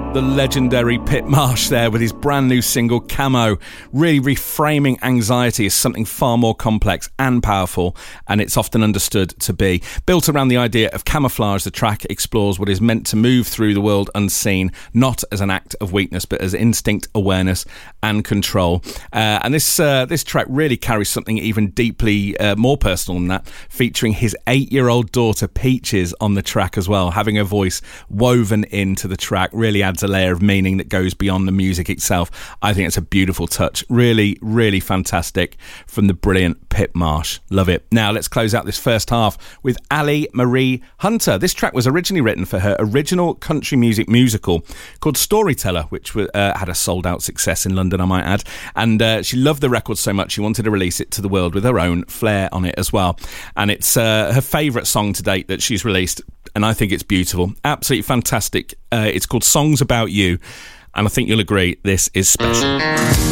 The legendary Pit Marsh there with his brand new single Camo, really reframing anxiety as something far more complex and powerful, and it's often understood to be. Built around the idea of camouflage, the track explores what is meant to move through the world unseen, not as an act of weakness but as instinct, awareness and control. And this track really carries something even deeply more personal than that, featuring his 8-year-old daughter Peaches on the track as well. Having her voice woven into the track really adds a layer of meaning that goes beyond the music itself. I think it's a beautiful touch. Really, really fantastic from the brilliant Pit Marsh. Love it. Now let's close out this first half with Ali Marie Hunter. This track was originally written for her original country music musical called Storyteller, which had a sold-out success in London, I might add. And she loved the record so much she wanted to release it to the world with her own flair on it as well. And it's her favourite song to date that she's released, and I think it's beautiful. Absolutely fantastic. It's called Songs About You, and I think you'll agree this is special.